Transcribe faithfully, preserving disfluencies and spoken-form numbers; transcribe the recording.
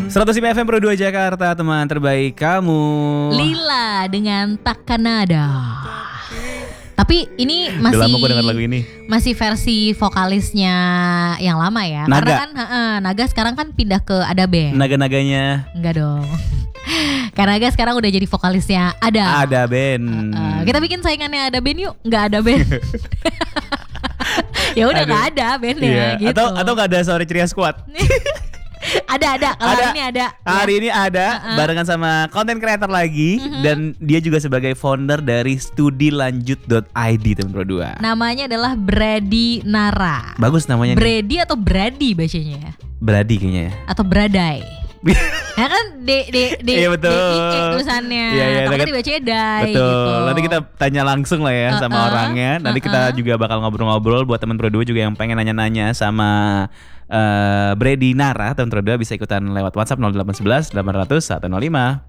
seratus lima F M Pro dua Jakarta, teman terbaik kamu. Lila dengan Takkan Nada. Tapi ini masih Udah lama gue denger lagu ini. Masih versi vokalisnya yang lama ya. Naga. Karena kan uh, Naga sekarang kan pindah ke Ada Band. Naga-naganya. Enggak dong. Karena Naga sekarang udah jadi vokalisnya Ada. Ada Band. Uh, uh, kita bikin saingannya Ada Band yuk. Enggak Ada Band. Ya udah enggak ada bandnya Iya. gitu. Atau atau enggak ada Sore Ceria Squad. Ada ada kalau Ada. hari ini ada. Hari ya. ini ada Uh-uh. barengan sama content creator lagi. Mhm. Dan dia juga sebagai founder dari studilanjut dot i d teman Pro dua. Namanya adalah Brady Nara. Bagus namanya nih. Brady atau Brady bacanya ya? Brady kayaknya ya. Atau Bradai. Ya kan D D D Iya, betul. D I E tulisannya. Iya, iya, Tapi kan- dibacanya Dai Betul. gitu. Nanti kita tanya langsung lah ya sama Uh-uh. orangnya. Nanti kita Uh-uh. juga bakal ngobrol-ngobrol buat teman Pro dua juga yang pengen nanya-nanya sama uh, Brady Nara. Teman Pro dua bisa ikutan lewat WhatsApp nol delapan satu satu delapan nol nol satu nol lima.